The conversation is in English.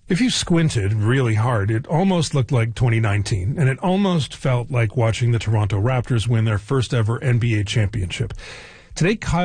If you squinted really hard, it almost looked like 2019, and it almost felt like watching the Toronto Raptors win their first ever NBA championship. Today, Kyle